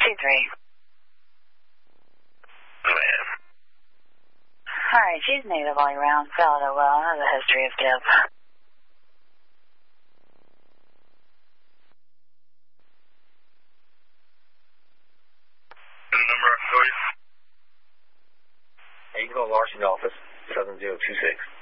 Man. Alright, she's native all year round. Followed her well. Has a history of dip. Number, please. Hey, you can go to Larson office, 7026.